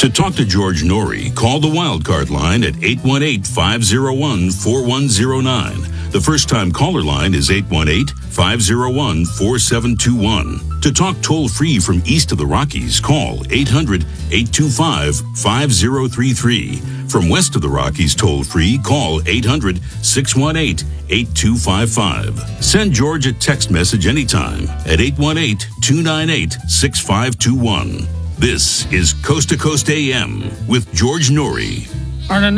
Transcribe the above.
To talk to George Norrie, call the Wildcard line at 818-501-4109. The first-time caller line is 818-501-4721. To talk toll-free from east of the Rockies, call 800-825-5033. From west of the Rockies toll-free, call 800-618-8255. Send George a text message anytime at 818-298-6521. This is Coast to Coast AM with George Norrie.